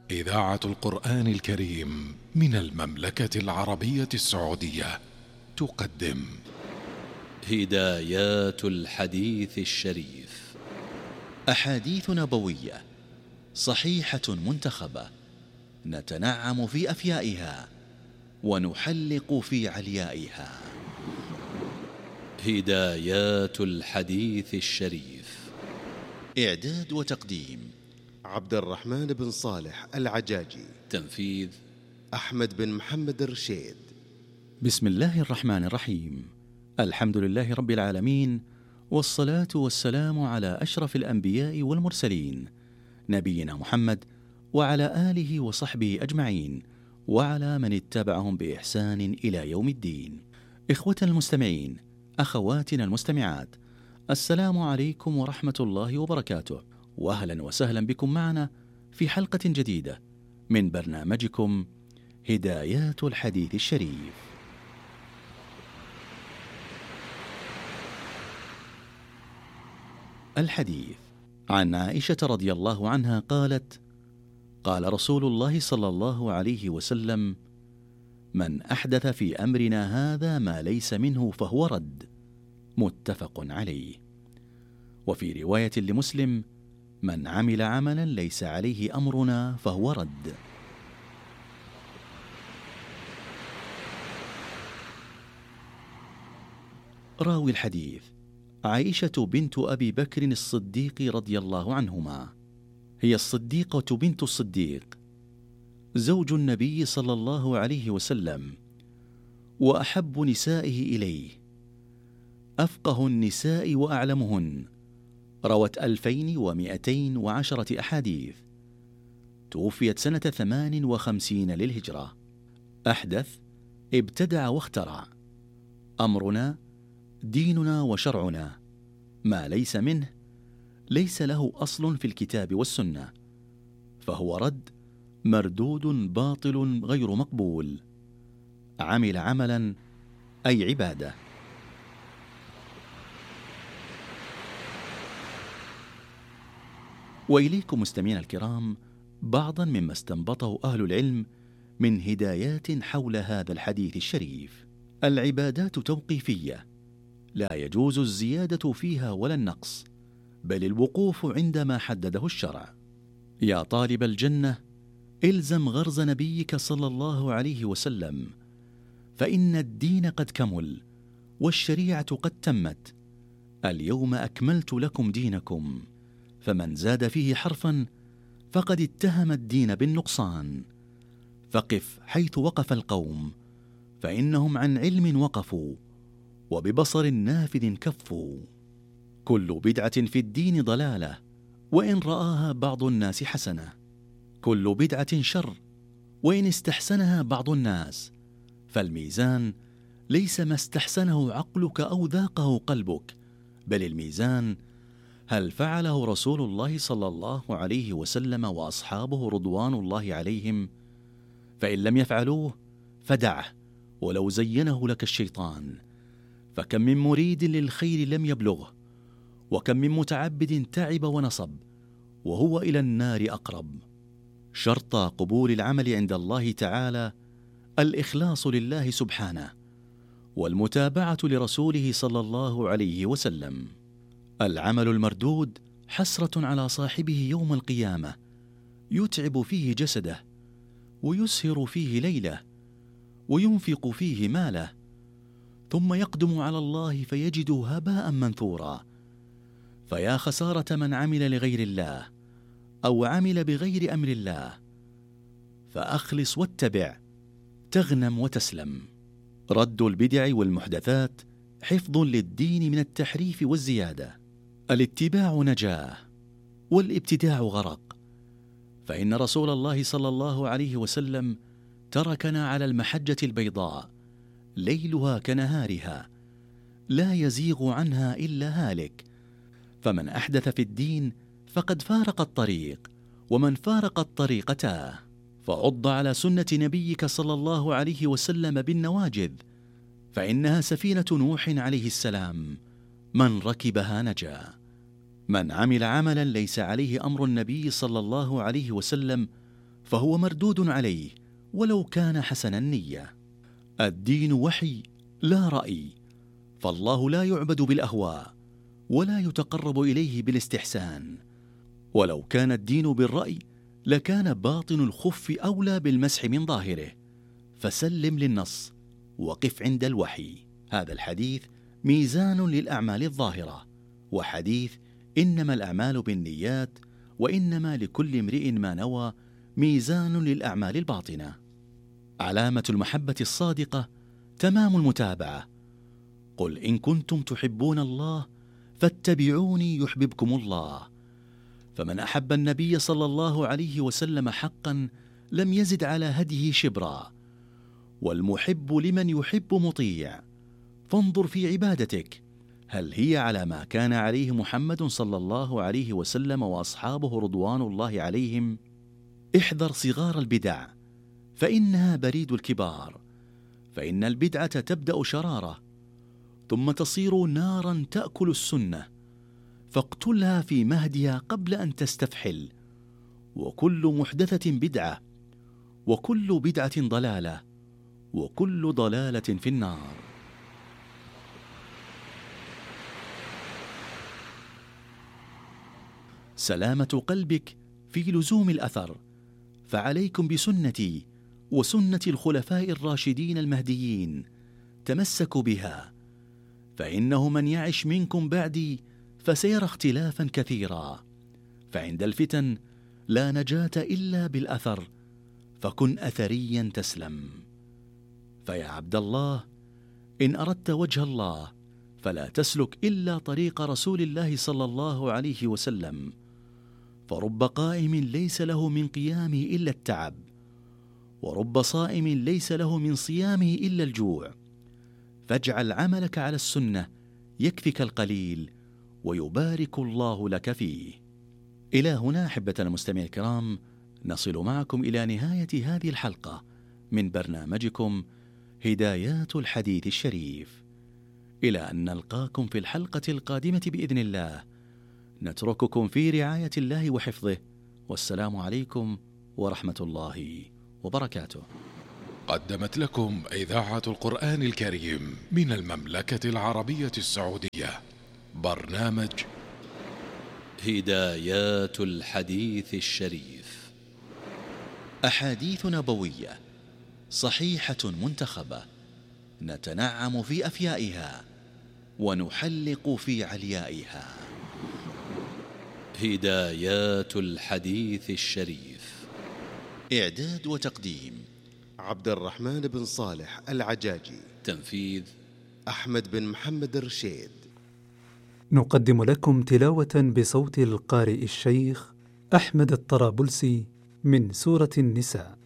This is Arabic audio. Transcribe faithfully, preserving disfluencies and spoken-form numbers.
إذاعة القرآن الكريم من المملكة العربية السعودية تقدم هدايات الحديث الشريف، أحاديث نبوية صحيحة منتخبة نتنعم في أفيائها ونحلق في عليائها. هدايات الحديث الشريف، إعداد وتقديم عبد الرحمن بن صالح العجاجي، تنفيذ أحمد بن محمد الرشيد. بسم الله الرحمن الرحيم. الحمد لله رب العالمين، والصلاة والسلام على أشرف الأنبياء والمرسلين، نبينا محمد وعلى آله وصحبه أجمعين، وعلى من اتبعهم بإحسان إلى يوم الدين. إخوة المستمعين، أخواتنا المستمعات، السلام عليكم ورحمة الله وبركاته، وأهلا وسهلا بكم معنا في حلقة جديدة من برنامجكم هدايات الحديث الشريف. الحديث عن عائشة رضي الله عنها قالت: قال رسول الله صلى الله عليه وسلم: من أحدث في أمرنا هذا ما ليس منه فهو رد. متفق عليه. وفي رواية لمسلم: من عمل عملا ليس عليه أمرنا فهو رد. راوي الحديث عائشة بنت أبي بكر الصديق رضي الله عنهما، هي الصديقة بنت الصديق، زوج النبي صلى الله عليه وسلم، وأحب نسائه إليه، أفقه النساء وأعلمهن، روت ألفين ومئتين وعشرة أحاديث، توفيت سنة ثمان وخمسين للهجرة. أحدث: ابتدع واخترع. أمرنا ديننا وشرعنا، ما ليس منه ليس له أصل في الكتاب والسنة فهو رد، مردود، باطل، غير مقبول. عمل عملا أي عبادة. وإليكم مستمعين الكرام بعضا مما استنبطه أهل العلم من هدايات حول هذا الحديث الشريف. العبادات توقيفية، لا يجوز الزيادة فيها ولا النقص، بل الوقوف عندما حدده الشرع. يا طالب الجنة، إلزم غرز نبيك صلى الله عليه وسلم، فإن الدين قد كمل والشريعة قد تمت. اليوم أكملت لكم دينكم، فمن زاد فيه حرفا فقد اتهم الدين بالنقصان. فقف حيث وقف القوم، فإنهم عن علم وقفوا، وببصر نافذ كفوا. كل بدعة في الدين ضلالة، وإن رآها بعض الناس حسنة. كل بدعة شر، وإن استحسنها بعض الناس. فالميزان ليس ما استحسنه عقلك أو ذاقه قلبك، بل الميزان هل فعله رسول الله صلى الله عليه وسلم وأصحابه رضوان الله عليهم؟ فإن لم يفعلوه فدعه ولو زينه لك الشيطان. فكم من مريد للخير لم يبلغه، وكم من متعبد تعب ونصب وهو إلى النار أقرب. شرط قبول العمل عند الله تعالى الإخلاص لله سبحانه، والمتابعة لرسوله صلى الله عليه وسلم. العمل المردود حسرة على صاحبه يوم القيامة، يتعب فيه جسده، ويسهر فيه ليله، وينفق فيه ماله، ثم يقدم على الله فيجده هباء منثورا. فيا خسارة من عمل لغير الله أو عمل بغير أمر الله. فأخلص واتبع، تغنم وتسلم. رد البدع والمحدثات حفظ للدين من التحريف والزيادة. الاتباع نجاة، والابتداع غرق. فإن رسول الله صلى الله عليه وسلم تركنا على المحجة البيضاء، ليلها كنهارها، لا يزيغ عنها إلا هالك. فمن أحدث في الدين فقد فارق الطريق، ومن فارق الطريق تاه. فعض على سنة نبيك صلى الله عليه وسلم بالنواجذ، فإنها سفينة نوح عليه السلام، من ركبها نجا. من عمل عملا ليس عليه أمر النبي صلى الله عليه وسلم فهو مردود عليه ولو كان حسن النية. الدين وحي لا رأي، فالله لا يعبد بالأهواء ولا يتقرب إليه بالاستحسان. ولو كان الدين بالرأي لكان باطن الخف أولى بالمسح من ظاهره، فسلم للنص وقف عند الوحي. هذا الحديث ميزان للأعمال الظاهرة، وحديث إنما الأعمال بالنيات وإنما لكل امرئ ما نوى ميزان للأعمال الباطنة. علامة المحبة الصادقة تمام المتابعة. قل إن كنتم تحبون الله فاتبعوني يحببكم الله. فمن أحب النبي صلى الله عليه وسلم حقا لم يزد على هديه شبرا، والمحب لمن يحب مطيع. فانظر في عبادتك، هل هي على ما كان عليه محمد صلى الله عليه وسلم وأصحابه رضوان الله عليهم؟ احذر صغار البدع فإنها بريد الكبار، فإن البدعة تبدأ شرارة ثم تصير نارا تأكل السنة، فاقتلها في مهدها قبل أن تستفحل. وكل محدثة بدعة، وكل بدعة ضلالة، وكل ضلالة في النار. سلامة قلبك في لزوم الأثر، فعليكم بسنتي وسنة الخلفاء الراشدين المهديين، تمسكوا بها، فإنه من يعش منكم بعدي فسيرى اختلافا كثيرا، فعند الفتن لا نجاة إلا بالأثر، فكن أثريا تسلم. فيا عبد الله، إن أردت وجه الله فلا تسلك إلا طريق رسول الله صلى الله عليه وسلم، فرب قائم ليس له من قيامه إلا التعب، ورب صائم ليس له من صيامه إلا الجوع. فاجعل عملك على السنة يكفك القليل ويبارك الله لك فيه. إلى هنا أحبة المستمعين الكرام نصل معكم إلى نهاية هذه الحلقة من برنامجكم هدايات الحديث الشريف. إلى أن نلقاكم في الحلقة القادمة بإذن الله، نترككم في رعاية الله وحفظه، والسلام عليكم ورحمة الله وبركاته. قدمت لكم إذاعة القرآن الكريم من المملكة العربية السعودية برنامج هدايات الحديث الشريف، أحاديث نبوية صحيحة منتخبة، نتنعم في أفيائها ونحلق في عليائها. هدايات الحديث الشريف، إعداد وتقديم عبد الرحمن بن صالح العجاجي، تنفيذ أحمد بن محمد الرشيد. نقدم لكم تلاوة بصوت القارئ الشيخ أحمد الطرابلسي من سورة النساء.